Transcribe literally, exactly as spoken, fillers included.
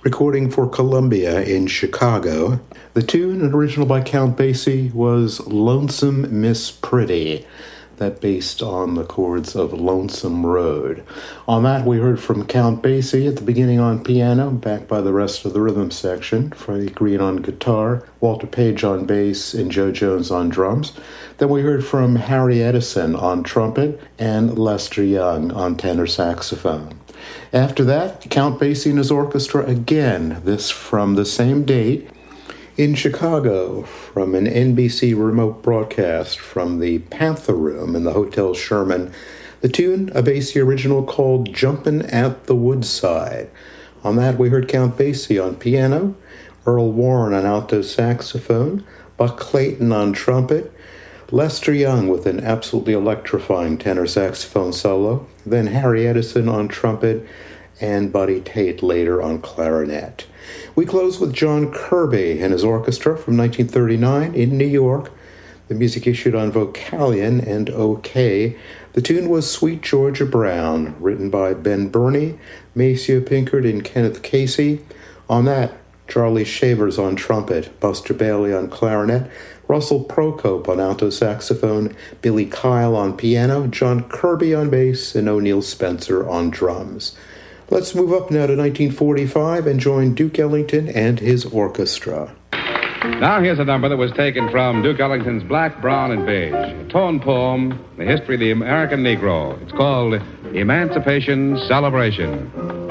recording for Columbia in Chicago. The tune, original by Count Basie, was Lonesome Miss Pretty, that based on the chords of Lonesome Road. On that, we heard from Count Basie at the beginning on piano, backed by the rest of the rhythm section, Freddie Green on guitar, Walter Page on bass, and Joe Jones on drums. Then we heard from Harry Edison on trumpet and Lester Young on tenor saxophone. After that, Count Basie and his orchestra again, this from the same date, in Chicago, from an N B C remote broadcast from the Panther Room in the Hotel Sherman. The tune, a Basie original called Jumpin' at the Woodside. On that, we heard Count Basie on piano, Earl Warren on alto saxophone, Buck Clayton on trumpet, Lester Young with an absolutely electrifying tenor saxophone solo, then Harry Edison on trumpet, and Buddy Tate later on clarinet. We close with John Kirby and his orchestra from nineteen thirty-nine in New York. The music issued on Vocalion and OK. The tune was Sweet Georgia Brown, written by Ben Burney, Maceo Pinkard, and Kenneth Casey. On that, Charlie Shavers on trumpet, Buster Bailey on clarinet, Russell Procope on alto saxophone, Billy Kyle on piano, John Kirby on bass, and O'Neill Spencer on drums. Let's move up now to nineteen forty-five and join Duke Ellington and his orchestra. Now here's a number that was taken from Duke Ellington's Black, Brown, and Beige, a tone poem, the history of the American Negro. It's called Emancipation Celebration.